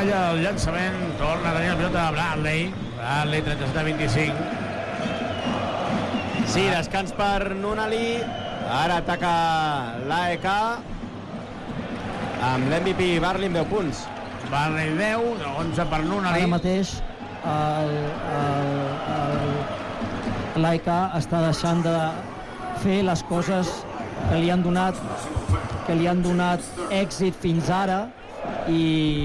Falla el llançament, torna a tenir la pilota de Bradley, 37-25. Sí, descans per Nunnally. Ara ataca l'AEK amb l'MVP Barley amb 10 punts. Barley 10, 11 per Nunnally. Ara mateix l'AEK està deixant de fer les coses que li han donat èxit fins ara i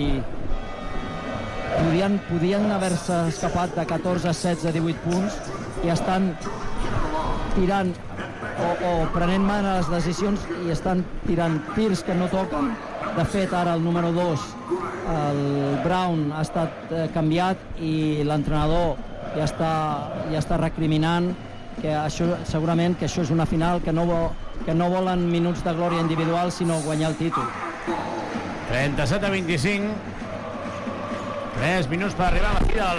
podien haver-se escapat de 14, 16, 18 punts i estan tirant o prenent mà en les decisions i estan tirant tirs que no toquen. De fet, ara el número 2, el Brown, ha estat canviat i l'entrenador ja està recriminant que això, segurament que això és una final, que no volen minuts de glòria individual, sinó guanyar el títol. 37-25. 3 minuts per arribar a la fi del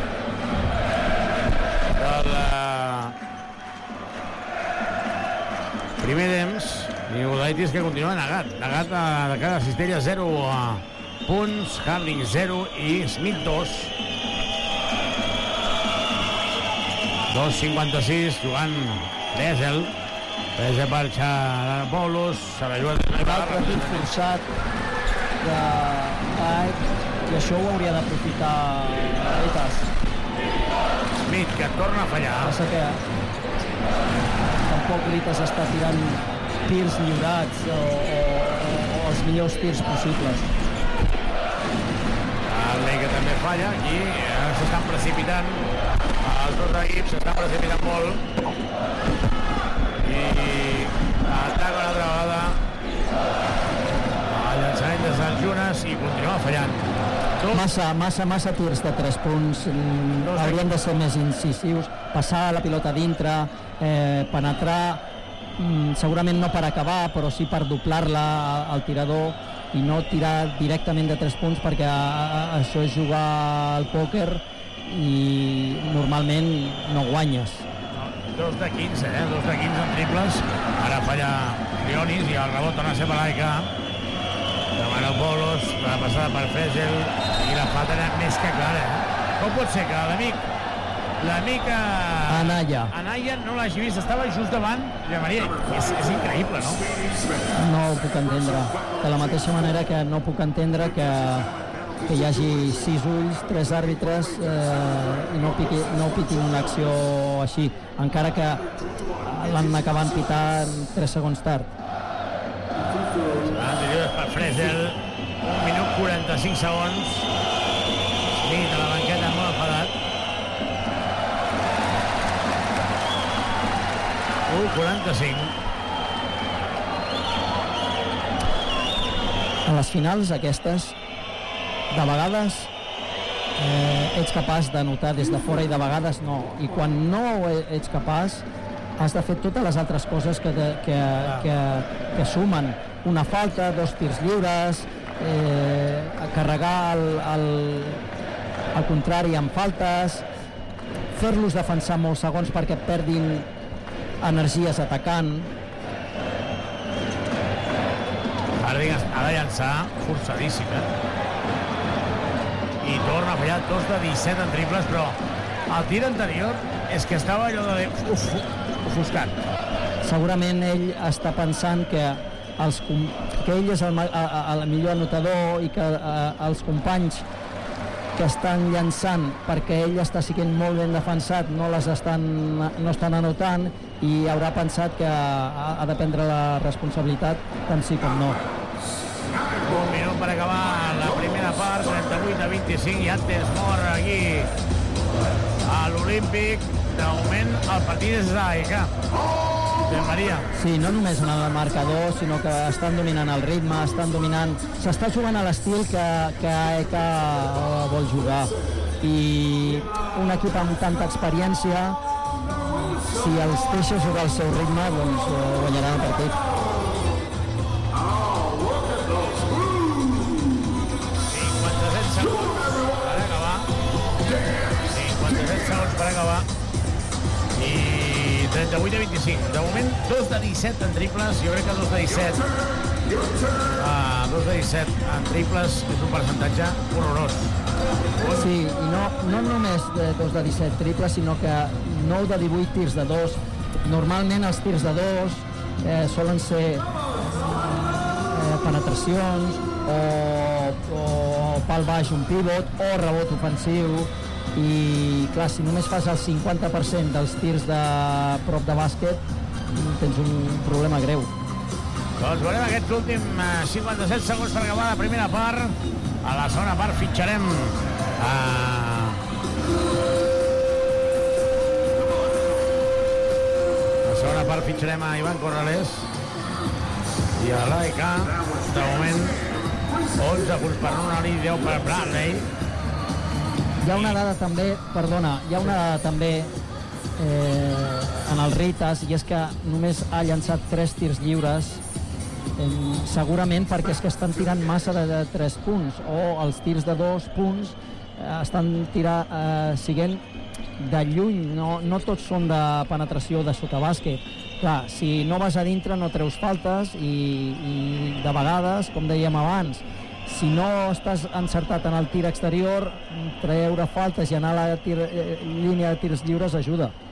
primer temps. I Udaitis que continua negat de cada cistella, 0 punts, Harding 0 i Smith 2. 2:56 jugant Dressel per Xarapoulos, se la juga un altre tir forçat de Pike i això ho hauria d'aprofitar Veritas. Smith que torna a fallar. Passa que tampoc Veritas està tirant tirs lliurats o els millors tirs possibles. El Ley que també falla, aquí s'estan precipitant, els dos equips s'estan precipitant molt i ataca una altra vegada el llançament de Sant Jonas i continua fallant. Massa tirs de 3 punts, haurien de ser més incisius, passar la pilota dintre, penetrar, segurament no per acabar, però sí per doblar-la al tirador i no tirar directament de 3 punts, perquè això és jugar al pòquer i normalment no guanyes. 2 de 15, 2 de 15 en triples. Ara falla Leonis i el rebot torna a ser per l'AEK. Demana Polos, la passada per Fresel i la falta era més que clara. Com pot ser que l'amic Anaya no l'hagi vist, estava just davant de Maria? És increïble, no? No ho puc entendre. De la mateixa manera que no puc entendre que hi hagi 6 ulls, 3 àrbitres i no pitin una acció així, encara que l'han acabat pitant 3 segons tard. Per Fresel, 1 minut 45 segons. Smith a la banqueta molt enfadat. 1:45. A les finals aquestes, de vegades ets capaç de notar des de fora i de vegades no. I quan no ets capaç, has de fer totes les altres coses que sumen. Una falta, 2 tirs lliures, carregar el contrari amb faltes, fer-los defensar molts segons perquè perdin energies atacant. Harding ha de llançar forçadíssim, i torna a fallar 2 de 17 en triples, però el tir anterior és que estava allò de ofuscat. Segurament ell està pensant que ell és el millor anotador i que els companys que estan llançant perquè ell està sent molt ben defensat no estan anotant i haurà pensat que ha de prendre la responsabilitat tant sí com no. 1 minut per acabar la primera part, 38-25, ja tens mort aquí a l'Olímpic. De moment el partit és d'AEK. Ben Maria. Sí, no només en el marcador, sinó que estan dominant el ritme, s'està jugant a l'estil que AEK vol jugar. I un equip amb tanta experiència, si els deixa jugar al seu ritme, doncs guanyaran el partit. 57 segons per acabar. I 38-25. De moment, 2 de 17 en triples. Jo crec que 2 de 17 2 de 17 en triples és un percentatge horrorós. Sí, i no només 2 de 17 triples, sinó que 9 de 18 tirs de 2. Normalment els tirs de 2 solen ser penetracions o pal baix un pivot o rebot ofensiu, i clar, si només fas el 50% dels tirs de prop de bàsquet tens un problema greu. Doncs veurem aquests últims 57 segons per acabar la primera part. A la segona part fitxarem a Ivan Corrales i a l'AEK. De moment 11 punts per Nunali, 10 per Bradley. Hi ha una dada també en el Ritas, i és que només ha llançat 3 tirs lliures, segurament perquè és que estan tirant massa de 3 punts, o els tirs de 2 punts estan siguent de lluny, no tots són de penetració de sotabàsquet. Clar, si no vas a dintre no treus faltes, i de vegades, com dèiem abans, si no estàs encertat en el tir exterior, treure faltes i anar a la línia de tirs lliures ajuda.